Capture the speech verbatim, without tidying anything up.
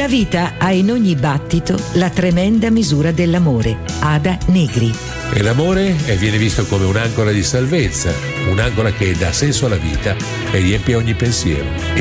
La vita ha in ogni battito la tremenda misura dell'amore. Ada Negri. E l'amore viene visto come un'ancora di salvezza, un'ancora che dà senso alla vita e riempie ogni pensiero.